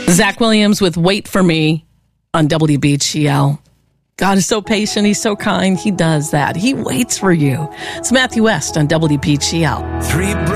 Zach Williams with Wait For Me on WBGL. God is so patient. He's so kind. He does that. He waits for you. It's Matthew West on WBGL.